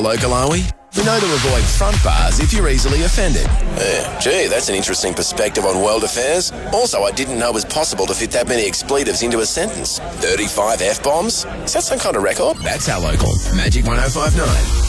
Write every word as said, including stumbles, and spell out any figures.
local, are we? We know to avoid front bars if you're easily offended. Yeah, gee, that's an interesting perspective on world affairs. Also, I didn't know it was possible to fit that many expletives into a sentence. thirty-five F-bombs? Is that some kind of record? That's our local. Magic one oh five nine.